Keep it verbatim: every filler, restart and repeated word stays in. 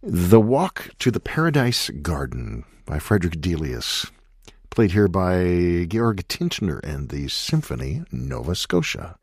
The Walk to the Paradise Garden by Frederick Delius, played here by Georg Tintner and the Symphony Nova Scotia.